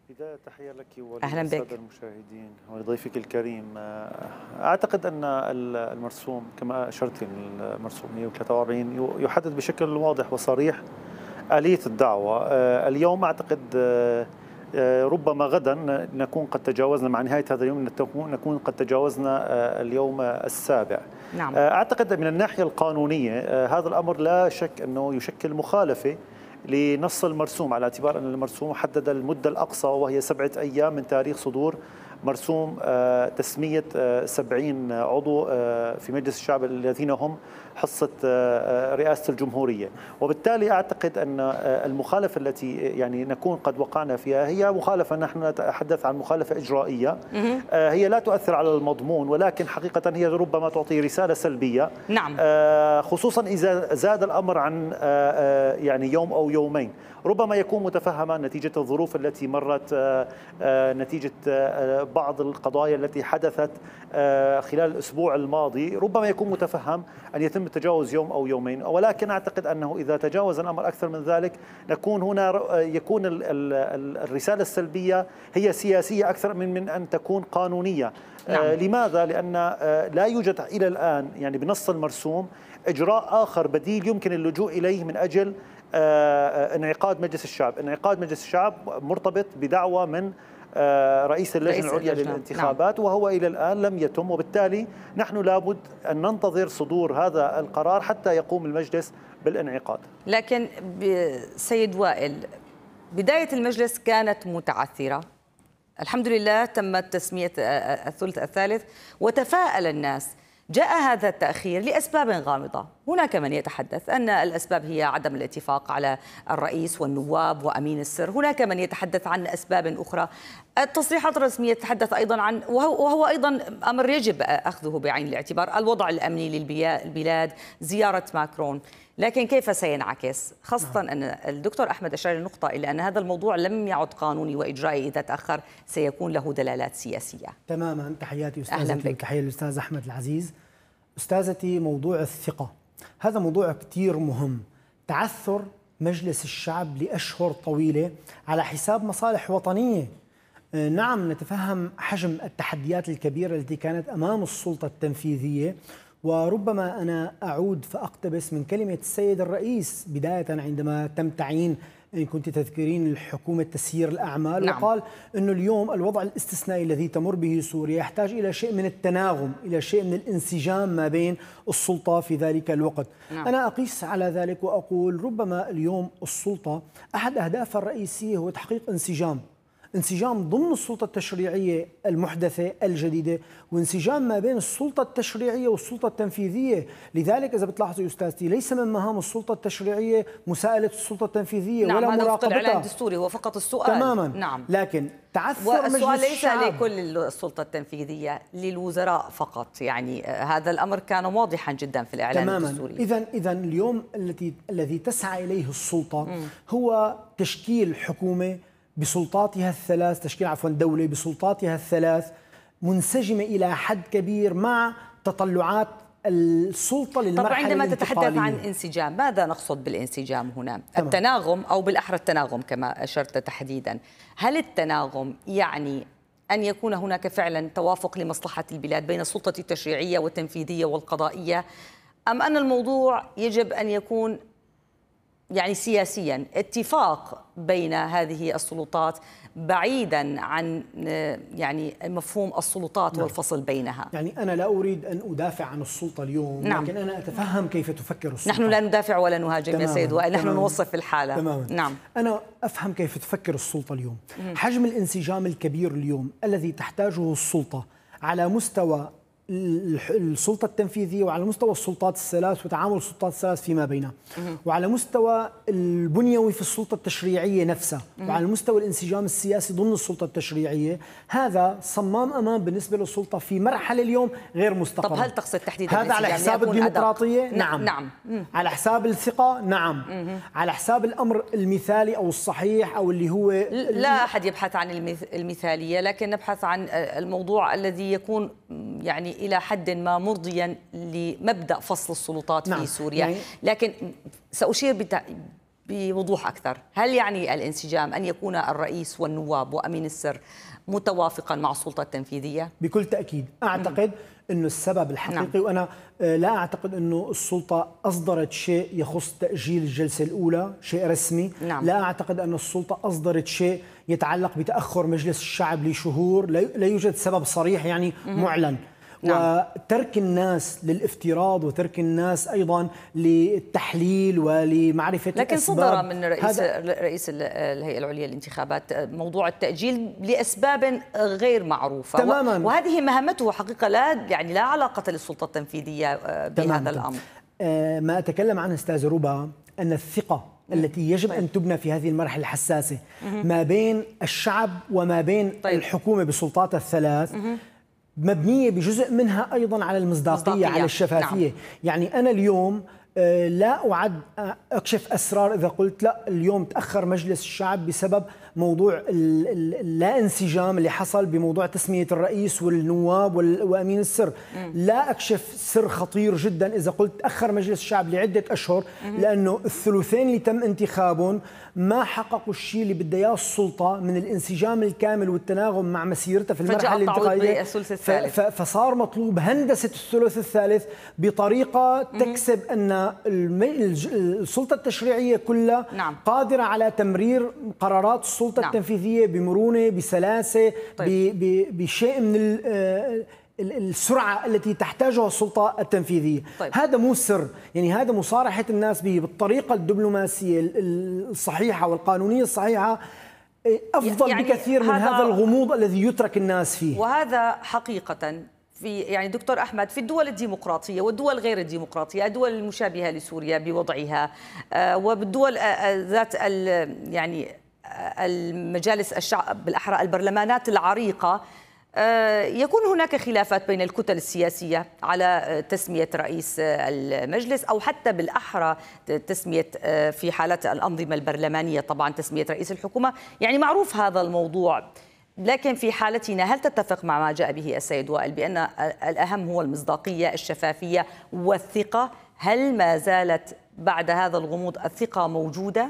بداية تحية لك أهلا وللسادة بك. المشاهدين ولضيفك الكريم. أعتقد أن المرسوم كما أشرت، المرسوم 143 يحدد بشكل واضح وصريح آلية الدعوة. اليوم أعتقد ربما غدا نكون قد تجاوزنا، مع نهاية هذا اليوم نكون قد تجاوزنا اليوم السابع. نعم. أعتقد من الناحية القانونية هذا الأمر لا شك أنه يشكل مخالفة لنص المرسوم، على اعتبار أن المرسوم حدد المدة الأقصى وهي 7 أيام من تاريخ صدور مرسوم تسمية 70 عضو في مجلس الشعب الذين هم حصة رئاسة الجمهورية. وبالتالي أعتقد أن المخالفة التي يعني نكون قد وقعنا فيها هي مخالفة، نحن نتحدث عن مخالفة إجرائية. هي لا تؤثر على المضمون، ولكن حقيقة هي ربما تعطي رسالة سلبية. نعم. خصوصا إذا زاد الأمر عن يعني يوم أو يومين، ربما يكون متفهما نتيجة الظروف التي مرت، نتيجة بعض القضايا التي حدثت خلال الأسبوع الماضي، ربما يكون متفهم أن يتم تجاوز يوم أو يومين. ولكن أعتقد أنه إذا تجاوز الأمر أكثر من ذلك يكون الرسالة السلبية هي سياسية أكثر من أن تكون قانونية. نعم. لماذا؟ لأن لا يوجد إلى الآن يعني بنص المرسوم إجراء آخر بديل يمكن اللجوء إليه من أجل انعقاد مجلس الشعب. انعقاد مجلس الشعب مرتبط بدعوة من رئيس اللجنة العليا للانتخابات. نعم. وهو إلى الآن لم يتم، وبالتالي نحن لابد أن ننتظر صدور هذا القرار حتى يقوم المجلس بالانعقاد. لكن سيد وائل، بداية المجلس كانت متعثرة، الحمد لله تمت تسمية الثلث الثالث وتفاءل الناس. جاء هذا التأخير لأسباب غامضة. هناك من يتحدث أن الأسباب هي عدم الاتفاق على الرئيس والنواب وأمين السر، هناك من يتحدث عن أسباب أخرى. التصريحات الرسمية تتحدث أيضا عن، وهو أيضا أمر يجب أخذه بعين الاعتبار، الوضع الأمني للبلاد، زيارة ماكرون. لكن كيف سينعكس؟ خاصة أن الدكتور أحمد أشار النقطة إلى أن هذا الموضوع لم يعد قانوني وإجرائي، إذا تأخر سيكون له دلالات سياسية. تماما. تحياتي أستاذتي وتحية للأستاذ أحمد العزيز. أستاذتي، موضوع الثقة هذا موضوع كتير مهم. تعثر مجلس الشعب لأشهر طويلة على حساب مصالح وطنية. نعم، نتفهم حجم التحديات الكبيرة التي كانت أمام السلطة التنفيذية، وربما أنا أعود فأقتبس من كلمة السيد الرئيس بداية عندما تم تعيين، إن كنت تذكرين، الحكومة تسيير الأعمال. نعم. وقال أنه اليوم الوضع الاستثنائي الذي تمر به سوريا يحتاج إلى شيء من التناغم، إلى شيء من الانسجام ما بين السلطة في ذلك الوقت. نعم. أنا أقيس على ذلك وأقول ربما اليوم السلطة أحد أهدافها الرئيسية هو تحقيق انسجام ضمن السلطة التشريعية المحدثة الجديدة، وانسجام ما بين السلطة التشريعية والسلطة التنفيذية. لذلك إذا بتلاحظوا أستاذتي، ليس من مهام السلطة التشريعية مساءلة السلطة التنفيذية. نعم، ولا مراقبتها. هذا الإعلان الدستوري هو فقط السؤال. تماما. نعم. لكن تعثر السؤال ليس لكل السلطة التنفيذية، للوزراء فقط. يعني هذا الأمر كان واضحا جدا في الإعلان الدستوري. إذا اليوم الذي تسعى إليه السلطة هو تشكيل حكومة بسلطاتها الثلاث، دولة بسلطاتها الثلاث منسجمة إلى حد كبير مع تطلعات السلطة للمرحلة الانتقالية. طب عندما تتحدث عن انسجام، ماذا نقصد بالانسجام هنا؟ تمام. التناغم، أو بالأحرى التناغم كما أشرت تحديدا. هل التناغم يعني أن يكون هناك فعلا توافق لمصلحة البلاد بين السلطة التشريعية والتنفيذية والقضائية، أم أن الموضوع يجب أن يكون يعني سياسيا اتفاق بين هذه السلطات بعيدا عن يعني مفهوم السلطات؟ نعم. والفصل بينها. يعني أنا لا أريد أن أدافع عن السلطة اليوم. نعم. لكن أنا أتفهم كيف تفكر السلطة. نحن لا ندافع ولا نهاجم يا سيد وائل، نحن نوصف الحالة. تماما. نعم. أنا أفهم كيف تفكر السلطة اليوم. حجم الانسجام الكبير اليوم الذي تحتاجه السلطة على مستوى السلطة التنفيذية وعلى مستوى السلطات الثلاث وتعامل السلطات الثلاث فيما بينها، وعلى مستوى البنيوي في السلطة التشريعية نفسها، وعلى مستوى الانسجام السياسي ضمن السلطة التشريعية. هذا صمام أمان بالنسبة للسلطة في مرحلة اليوم غير مستقرة. طب هل تقصد تحديدا هذا على حساب الديمقراطية؟ نعم. نعم. على حساب الثقة؟ نعم. على حساب الأمر المثالي أو الصحيح أو اللي هو لا أحد يبحث عن المثالية، لكن نبحث عن الموضوع الذي يكون يعني إلى حد ما مرضيا لمبدأ فصل السلطات. نعم. في سوريا. يعني لكن سأشير بوضوح أكثر. هل يعني الانسجام أن يكون الرئيس والنواب وأمين السر متوافقا مع السلطة التنفيذية؟ بكل تأكيد. أعتقد أنه السبب الحقيقي، وأنا لا أعتقد أنه السلطة أصدرت شيء يخص تأجيل الجلسة الأولى، شيء رسمي. لا أعتقد أن السلطة أصدرت شيء يتعلق بتأخر مجلس الشعب لشهور. لا يوجد سبب صريح يعني معلن. وترك الناس للافتراض وترك الناس أيضا للتحليل ولمعرفة لكن الأسباب. صدر من رئيس الهيئة العليا للانتخابات موضوع التأجيل لأسباب غير معروفة تماما. وهذه مهمته حقيقة، لا علاقة للسلطة التنفيذية بهذا الأمر. ما أتكلم عنه أستاذ ربا أن الثقة التي يجب أن تبنى في هذه المرحلة الحساسة ما بين الشعب وما بين الحكومة بسلطاتها الثلاث مبنية بجزء منها أيضا على المصداقية، على الشفافية. يعني أنا اليوم لا أعد أكشف أسرار إذا قلت لا اليوم تأخر مجلس الشعب بسبب موضوع اللا انسجام اللي حصل بموضوع تسمية الرئيس والنواب وأمين السر. لا أكشف سر خطير جدا إذا قلت تأخر مجلس الشعب لعدة أشهر، لأنه الثلثين اللي تم انتخابهم ما حققوا الشيء اللي بدها اياه السلطة من الانسجام الكامل والتناغم مع مسيرتها في المرحلة الانتقالية. فصار مطلوب هندسة الثلث الثالث بطريقة تكسب أن السلطة التشريعية كلها قادرة على تمرير قرارات السلطة التنفيذية بمرونة، بسلاسة، بشيء من السرعة التي تحتاجها السلطة التنفيذية. هذا مو سر، يعني هذا مصارحة الناس به بالطريقة الدبلوماسية الصحيحة والقانونية الصحيحة أفضل يعني بكثير من هذا الغموض الذي يترك الناس فيه. وهذا حقيقة يعني دكتور أحمد في الدول الديمقراطية والدول غير الديمقراطية، الدول المشابهة لسوريا بوضعها وبالدول ذات يعني المجالس الشعب بالأحرى البرلمانات العريقة، يكون هناك خلافات بين الكتل السياسية على تسمية رئيس المجلس أو حتى بالأحرى تسمية في حالة الأنظمة البرلمانية طبعا تسمية رئيس الحكومة، يعني معروف هذا الموضوع. لكن في حالتنا هل تتفق مع ما جاء به السيد وائل بأن الأهم هو المصداقية، الشفافية والثقة؟ هل ما زالت بعد هذا الغموض الثقة موجودة؟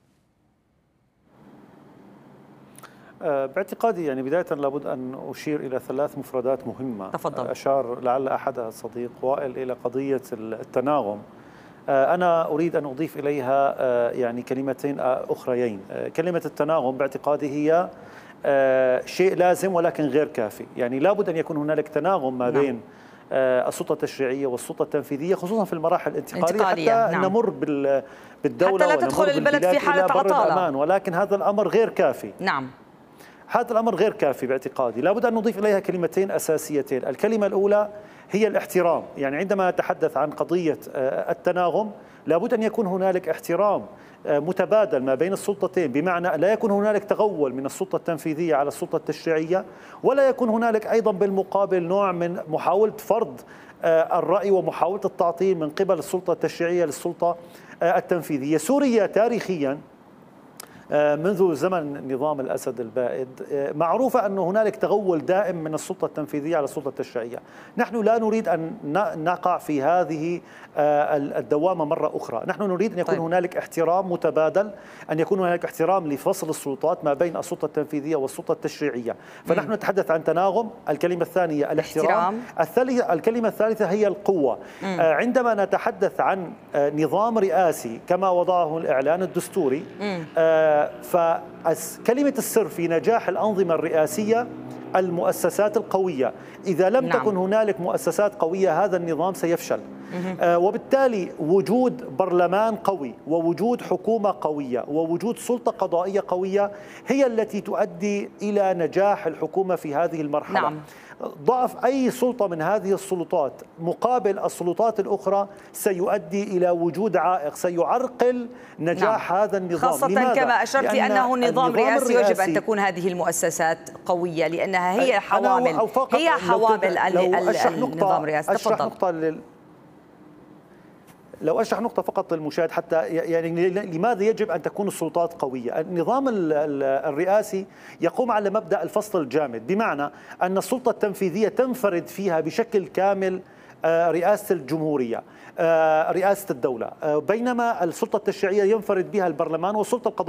باعتقادي يعني بداية لابد أن أشير إلى 3 مفردات مهمة. تفضل. أشار لعل أحدها الصديق وائل إلى قضية التناغم. أنا أريد أن أضيف إليها يعني كلمتين أخريين. كلمة التناغم باعتقادي هي شيء لازم ولكن غير كافي. يعني لابد أن يكون هنالك تناغم ما بين السلطة التشريعية والسلطة التنفيذية خصوصا في المراحل الانتقالية حتى نمر بالدولة حتى لا تدخل البلد في حالة عطالة، ولكن هذا الأمر غير كافي. هذا الأمر غير كافي باعتقادي. لابد أن نضيف إليها كلمتين أساسيتين. الكلمة الأولى هي الاحترام. يعني عندما نتحدث عن قضية التناغم لابد أن يكون هنالك احترام متبادل ما بين السلطتين، بمعنى لا يكون هنالك تغول من السلطة التنفيذية على السلطة التشريعية، ولا يكون هنالك أيضا بالمقابل نوع من محاولة فرض الرأي ومحاولة التعطيل من قبل السلطة التشريعية للسلطة التنفيذية. سوريا تاريخيا منذ زمن نظام الأسد البائد معروفة أن هنالك تغول دائم من السلطة التنفيذية على السلطة التشريعية. نحن لا نريد أن نقع في هذه الدوامة مرة أخرى. نحن نريد أن يكون هنالك احترام متبادل، أن يكون هنالك احترام لفصل السلطات ما بين السلطة التنفيذية والسلطة التشريعية. فنحن نتحدث عن تناغم. الكلمة الثانية الاحترام. الكلمة الثالثة هي القوة. عندما نتحدث عن نظام رئاسي كما وضعه الإعلان الدستوري، فكلمة السر في نجاح الأنظمة الرئاسية المؤسسات القوية. إذا لم تكن هنالك مؤسسات قوية هذا النظام سيفشل. وبالتالي وجود برلمان قوي ووجود حكومة قوية ووجود سلطة قضائية قوية هي التي تؤدي إلى نجاح الحكومة في هذه المرحلة. ضعف أي سلطة من هذه السلطات مقابل السلطات الأخرى سيؤدي إلى وجود عائق سيعرقل نجاح هذا النظام. خاصة كما أشرت أنه نظام رئاسي يجب أن تكون هذه المؤسسات قوية لأنها هي حوامل النظام الرئاسي. تفضل. لو أشرح نقطة فقط للمشاهد حتى يعني لماذا يجب أن تكون السلطات قوية. النظام الرئاسي يقوم على مبدأ الفصل الجامد، بمعنى أن السلطة التنفيذية تنفرد فيها بشكل كامل رئاسة الجمهورية، رئاسة الدولة، بينما السلطة التشريعية ينفرد بها البرلمان والسلطة القضائية